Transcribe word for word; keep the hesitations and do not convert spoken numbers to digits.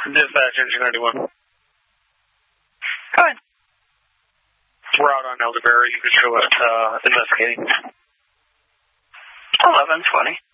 Dispatch, Engine ninety-one. Go ahead. We're out on Elderberry. You can show it uh, investigating. eleven twenty.